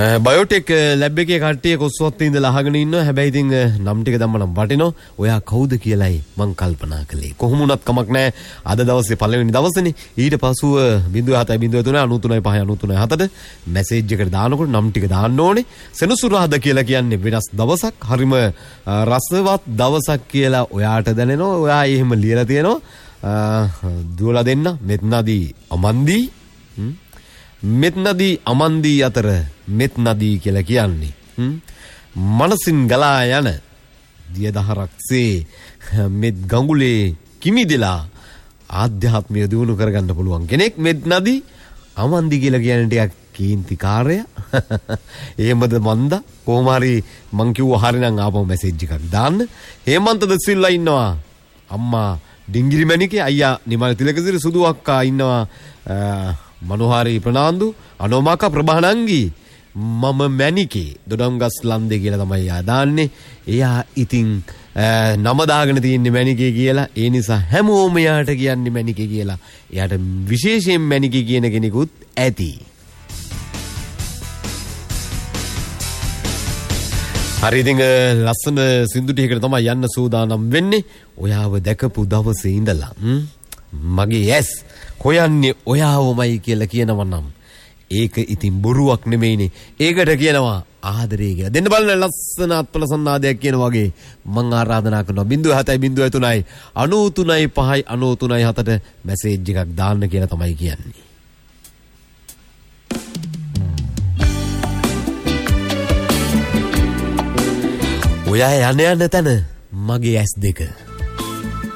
Biotech lab එකේ කට්ටිය කොස්සොත් ඉඳලා අහගෙන ඉන්නවා. හැබැයි ඉතින් නම් ටික දැම්මනම් වටිනෝ. ඔයා කවුද කියලායි මං කල්පනා කළේ. කොහොම වුණත් කමක් නැහැ. අද දවසේ පළවෙනි දවසනේ. ඊට පසුව 07.03.93.93.7 මැසේජ් එකට දානකොට නම් ටික දාන්න ඕනේ. සෙනසුරාදා කියලා කියන්නේ වෙනස් දවසක්. හරිම රසවත් දවසක් කියලා ඔයාට දැනෙනවා. ඔයා එහෙම ලියලා තියෙනවා. දුවලා දෙන්න මෙත්නදී අමන්දී මෙත් නදී අමන්දී අතර මෙත් නදී කියලා කියන්නේ මනසින් ගලා යන දියදහරක්සේ මෙත් ගඟුලේ කිමිදෙලා ආධ්‍යාත්මය දියුණු කරගන්න පුළුවන් කෙනෙක්. මෙත් නදී අමන්දී කියලා කියන්නේ ටිකක් කීර්තිකාරය. එහෙමද මන්ද? කොහොම හරි මං කිව්වා හරිනම් ආපහු මැසේජ් එකක් දාන්න. හේමන්තද සිල්ලා ඉන්නවා. අම්මා ඩිංගිරි මණිකේ, අයියා නිමල් තිලකසිරි, සුදු අක්කා ඉන්නවා. මනෝහාරි ප්‍රනාන්දු, අනෝමාක ප්‍රභානංගි, මම මැනිකේ දොඩම්ගස් ලන්දේ කියලා තමයි යා දාන්නේ. එයා ඉතින් නම දාගෙන තියෙන්නේ මැනිකේ කියලා. ඒ නිසා හැමෝම යාට කියන්නේ මැනිකේ කියලා. එයාට විශේෂයෙන් මැනිකේ කියන කෙනෙකුත් ඇති. හරි, ඉතින් ලස්සන සින්දු ටිකකට තමයි යන්න සූදානම් වෙන්නේ. ඔයාව දැකපු දවසේ ඉඳලා මගේ ඇස් හොයන්නේ ඔයාවමයි කියලා කියනවා නම් ඒක ඉතින් බොරුවක් නෙමෙයිනේ. ඒකට කියනවා ආදරේ කියලා. දෙන්න බලන්න ලස්සන අත්පල සන්නාදයක් කියන වගේ මං ආරාධනා කරනවා 07.03 93.5 93.7 මැසේජ් එකක් දාන්න කියලා තමයි කියන්නේ. ඔයා යන තැන මගේ ඇස් දෙක